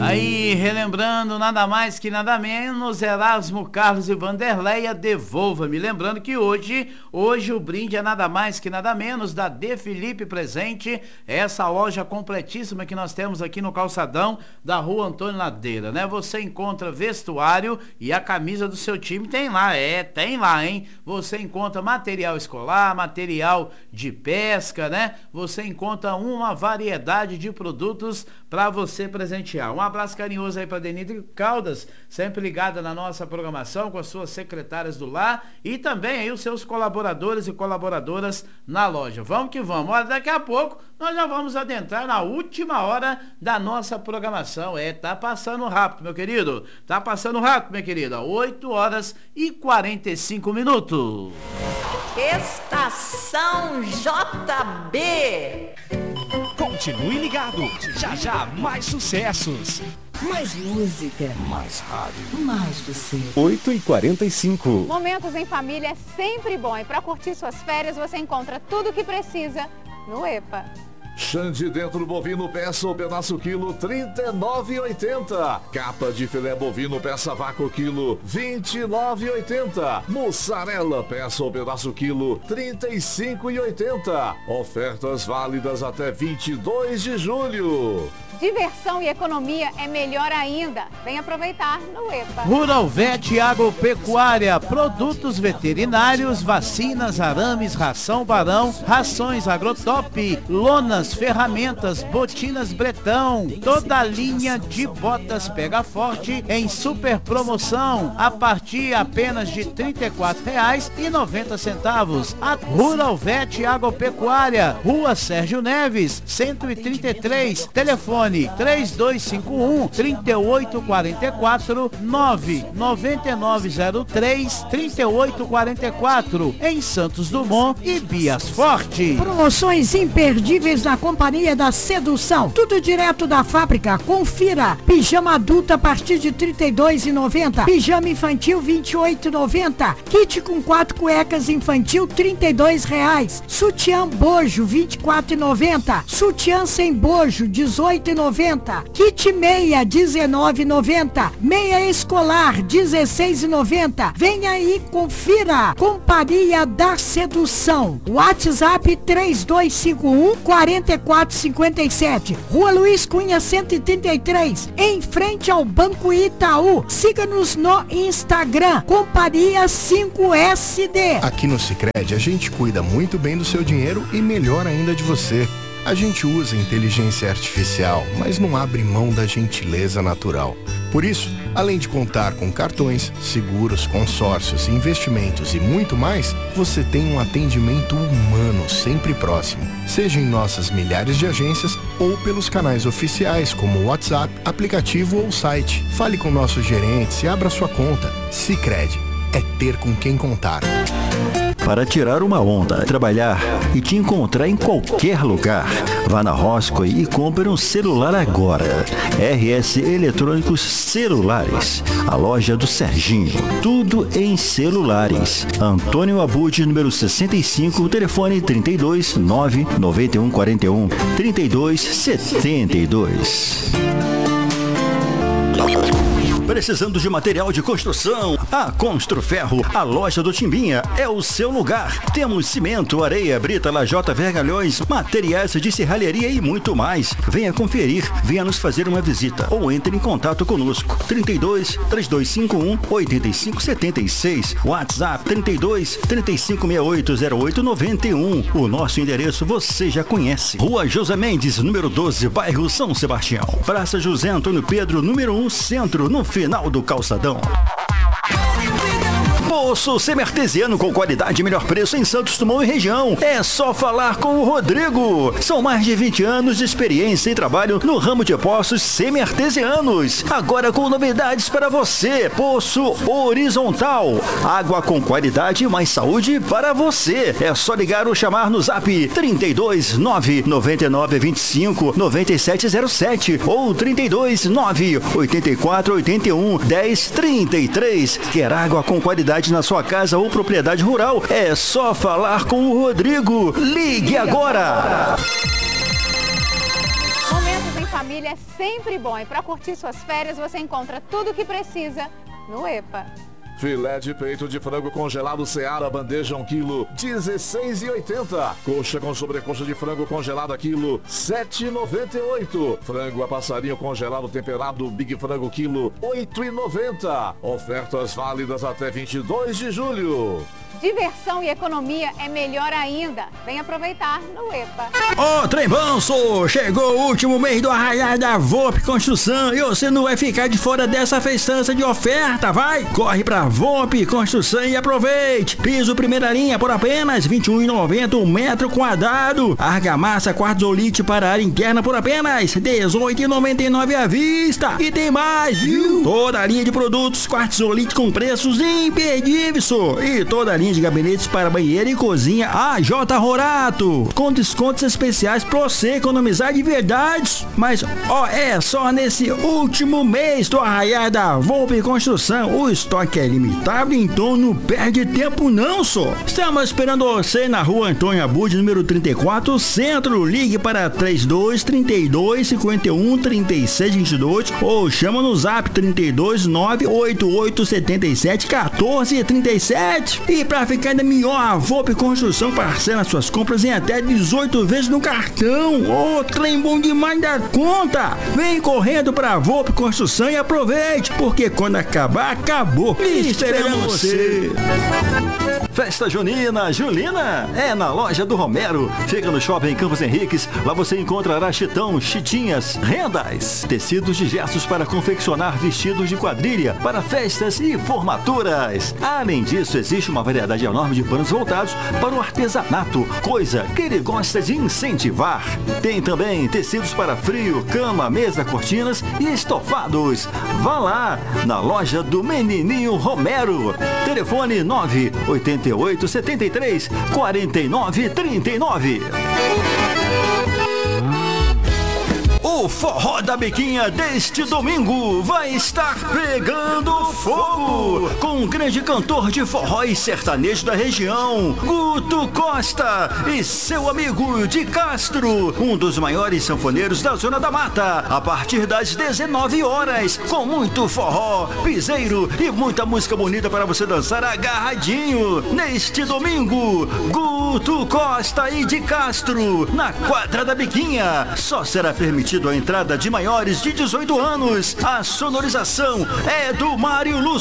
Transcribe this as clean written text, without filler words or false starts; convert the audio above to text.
Aí, relembrando, nada mais que nada menos, Erasmo Carlos e Vanderleia, Devolva-me. Lembrando que hoje o brinde é nada mais que nada menos da De Felipe Presente, essa loja completíssima que nós temos aqui no calçadão da Rua Antônio Ladeira, né? Você encontra vestuário e a camisa do seu time tem lá, tem lá, hein? Você encontra material escolar, material de pesca, né? Você encontra uma variedade de produtos para você presentear. Um abraço carinhoso aí para Denise Caldas, sempre ligada na nossa programação com as suas secretárias do lar e também aí os seus colaboradores e colaboradoras na loja. Vamos que vamos. Olha, daqui a pouco nós já vamos adentrar na última hora da nossa programação. Tá passando rápido, meu querido. Tá passando rápido, minha querida. 8 horas e 45 minutos. Estação JB. Continue ligado. Já já mais sucessos. Mais música. Mais rádio. Mais você. 8h45. Momentos em família é sempre bom. E para curtir suas férias, você encontra tudo o que precisa no EPA. Xande dentro bovino peça ou pedaço quilo R$ 39,80. Capa de filé bovino peça vácuo quilo R$ 29,80. Mussarela peça ou pedaço quilo R$ 35,80. Ofertas válidas até 22 de julho. Diversão e economia é melhor ainda. Vem aproveitar no EPA. Rural Vet Agropecuária, produtos veterinários, vacinas, arames, ração Barão, rações Agrotop, lonas, ferramentas, botinas Bretão, toda a linha de botas Pega Forte em super promoção, a partir apenas de R$ 34,90. A Rural Vet Agropecuária, Rua Sérgio Neves, 133, telefone 3251-3844, 99903-3844, em Santos Dumont e Bias Forte. Promoções imperdíveis da Companhia da Sedução, tudo direto da fábrica. Confira: pijama adulta a partir de R$ 32,90, pijama infantil R$ 28,90, kit com 4 cuecas infantil R$ 32,00, sutiã bojo R$ 24,90, sutiã sem bojo R$ 18,90, kit meia R$ 19,90, meia escolar R$ 16,90. Venha aí, confira. Companhia da Sedução. WhatsApp 3251-4457, Rua Luiz Cunha 133, em frente ao Banco Itaú. Siga-nos no Instagram, Companhia 5SD. Aqui no Sicredi a gente cuida muito bem do seu dinheiro e melhor ainda de você. A gente usa inteligência artificial, mas não abre mão da gentileza natural. Por isso, além de contar com cartões, seguros, consórcios, investimentos e muito mais, você tem um atendimento humano sempre próximo, seja em nossas milhares de agências ou pelos canais oficiais como o WhatsApp, aplicativo ou site. Fale com nossos gerentes e abra sua conta. Sicredi é ter com quem contar. Para tirar uma onda, trabalhar e te encontrar em qualquer lugar. Vá na Roscoe e compre um celular agora. RS Eletrônicos Celulares, a loja do Serginho. Tudo em celulares. Antônio Abud, número 65, telefone 32 991 41 32 72. Precisando de material de construção? A Construferro, a loja do Timbinha, é o seu lugar. Temos cimento, areia, brita, lajota, vergalhões, materiais de serralheria e muito mais. Venha conferir, venha nos fazer uma visita ou entre em contato conosco. 32 3251 8576, WhatsApp 32 3568 0891. O nosso endereço você já conhece. Rua José Mendes, número 12, bairro São Sebastião. Praça José Antônio Pedro, número 1, centro, no final do calçadão. Poço semi-artesiano com qualidade e melhor preço em Santos Dumont e região. É só falar com o Rodrigo. São mais de 20 anos de experiência em trabalho no ramo de poços semi-artesianos. Agora com novidades para você. Poço horizontal. Água com qualidade e mais saúde para você. É só ligar ou chamar no zap 32 999 25 9707 ou 32 9 84 81 10 33. Quer água com qualidade na sua casa ou propriedade rural? É só falar com o Rodrigo. Ligue agora! Momentos em família família é sempre bom e para curtir suas férias você encontra tudo o que precisa no EPA. Filé de peito de frango congelado Seara, bandeja 1 kg, 16,80. Coxa com sobrecoxa de frango congelada quilo, 7,98. Frango a passarinho congelado temperado Big Frango quilo, 8,90. Ofertas válidas até 22 de julho. Diversão e economia é melhor ainda. Vem aproveitar no EPA. Ô, trem banço, chegou o último mês do arraial da VOP Construção e você não vai ficar de fora dessa festança de oferta, vai? Corre pra VOP Construção e aproveite. Piso primeira linha por apenas R$ 21,90 um metro quadrado. Argamassa quartzolite para área interna por apenas R$ 18,99 à vista. E tem mais, viu? Toda a linha de produtos quartzolite com preços imperdíveis. E toda a linha de gabinetes para banheiro e cozinha AJ Rorato, com descontos especiais para você economizar de verdade. Mas é só nesse último mês do arraial da Volpe Construção. O estoque é limitado, então não perde tempo não, só. Estamos esperando você na rua Antônio Abud, número 34, Centro. Ligue para 32 32 51 36 22 ou chama no zap 32 988 77 14 37. E para ficar ainda melhor, a Volpe Construção parcela suas compras em até 18 vezes no cartão. Trem bom demais da conta. Vem correndo para a Volpe Construção e aproveite, porque quando acabar, acabou. E esperamos você. Festa Junina Julina é na loja do Romero. Fica no Shopping Campos Henriques. Lá você encontrará chitão, chitinhas, rendas, tecidos de gestos para confeccionar vestidos de quadrilha para festas e formaturas. Além disso, existe uma variedade enorme de panos voltados para o artesanato, coisa que ele gosta de incentivar. Tem também tecidos para frio, cama, mesa, cortinas e estofados. Vá lá na loja do Menininho Romero. Telefone 988 73 49 39. O Forró da Biquinha deste domingo vai estar pegando fogo com um grande cantor de forró e sertanejo da região, Guto Costa, e seu amigo de Castro, um dos maiores sanfoneiros da Zona da Mata, a partir das 19 horas, com muito forró, piseiro e muita música bonita para você dançar agarradinho. Neste domingo, Guto Costa e de Castro, na quadra da Biquinha. Só será permitido a entrada de maiores de 18 anos. A sonorização é do Mário Lúcio.